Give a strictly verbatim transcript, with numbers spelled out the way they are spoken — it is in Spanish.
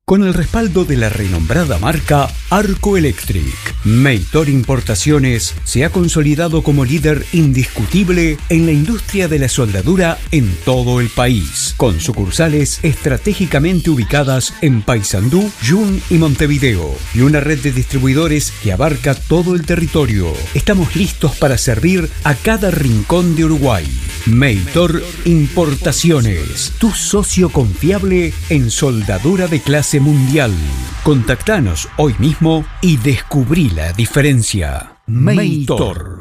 con el respaldo de la renombrada marca Arco Electric. Meitor Importaciones se ha consolidado como líder indiscutible en la industria de la soldadura en todo el país, con sucursales estratégicamente ubicadas en Paysandú, Yun y Montevideo, y una red de distribuidores que abarca todo el territorio. Estamos listos para servir a cada rincón de Uruguay. Meitor Importaciones, tu socio confiable en soldadura de clase mundial. Contactanos hoy mismo y descubrí la diferencia. Meitor.